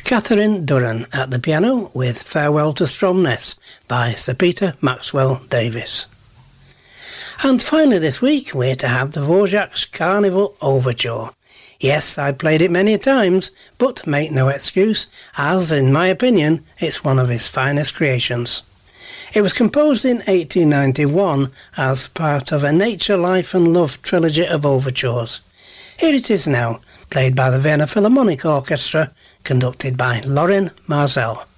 Catherine Duran at the piano with Farewell to Stromness by Sir Peter Maxwell Davies. And finally this week we're to have the Dvorak's Carnival Overture. Yes, I've played it many times, but make no excuse, as in my opinion it's one of his finest creations. It was composed in 1891 as part of a Nature, Life and Love trilogy of overtures. Here it is now, played by the Vienna Philharmonic Orchestra, conducted by Lorin Maazel.